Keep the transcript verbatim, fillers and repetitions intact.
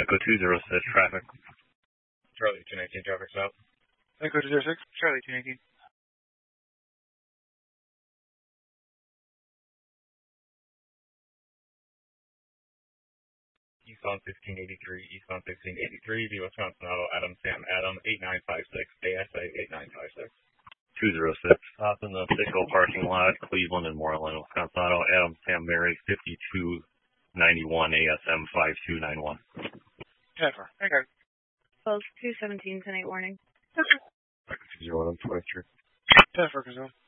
Echo two zero six, traffic. Charlie two nineteen, traffic stop. Echo two zero six, Charlie two nineteen. Eastbound sixteen eighty-three, eastbound sixteen eighty-three, the Wisconsin Auto, Adam Sam Adam, eight nine five six, A S A eight nine five six. two zero six, stop in the Citgo parking lot, Cleveland and Moreland, Wisconsin Auto, Adam Sam Mary, fifty-two ninety-one, A S M five two nine one. Jennifer, okay. Both two seventeen, ten eight warning. zero one twenty-three. Jennifer, Kazoo.